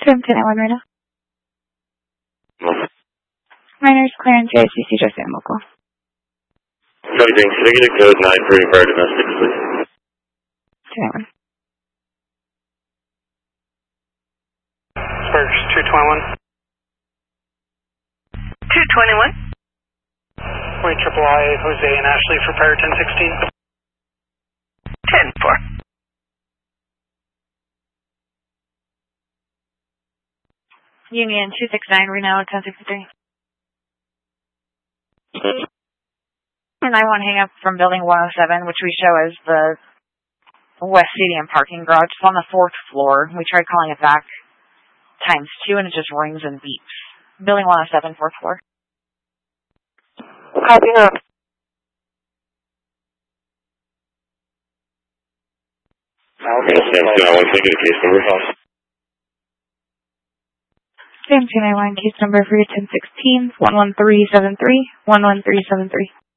1091 right now. Miners clearance JCC just in local. Copy, thanks. Should I get a code 9 for your fire domestics, please? 1091. Sparks 221. 221. Wait, III, Jose and Ashley for fire 1016. 10-4. Union 269, Reno 1063. And I want to hang up from building 107, which we show as the West Stadium parking garage. It's on the 4th floor. We tried calling it back ×2 and it just rings and beeps. Building 107, 4th floor. Copy that. Okay, Sam 291, can I get a case number, house? Sam 291, case number for your 1016, 11373, 11373.